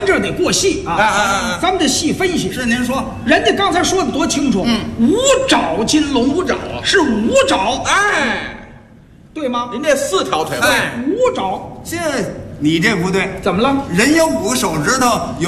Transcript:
这得过细啊！咱们得细分析。 是您说， 人家刚才说的多清楚，五爪金龙， 五爪啊， 是五爪， 哎， 对吗？ 您这4条腿， 五爪， 这你这不对， 怎么了？ 人有5个手指头，有